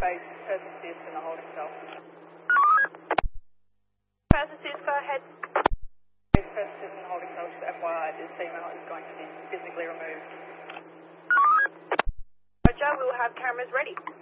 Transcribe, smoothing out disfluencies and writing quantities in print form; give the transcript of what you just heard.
Base, persist in the holding cell. Persist, go ahead. Base, persist in the holding cell. Just FYI, this female is going to be physically removed. Roger, we will have cameras ready.